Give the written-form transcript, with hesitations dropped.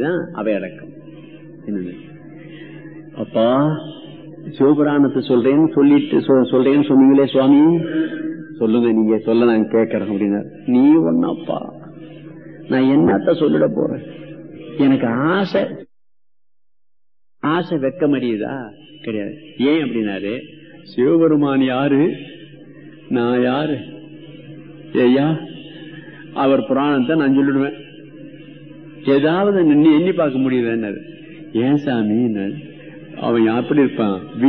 அப்படிதான் அவை அடக்கம். அப்பா சிவபுராணத்தை சொல்றேன்னு சொல்றேன்னு சொன்னீங்களே சுவாமி, சொல்லுங்க, நீங்க சொல்ல நான் கேட்கறேன் அப்படின்னா, நீ ஒன்னப்பா நான் என்னத்த சொல்லிட போறேன், எனக்கு ஆசை வெக்க முடியுதா கிடையாது. ஏன் அப்படின்னாரு, சிவபெருமான் யாரு, நான் யாரு, ஐயா அவர் புராணத்தை நான் சொல்லிடுவேன், ஏதாவது எண்ணி பார்க்க முடியுதுன்னாரு. ஏன் சாமி, அவன் எப்படி இருப்பான்,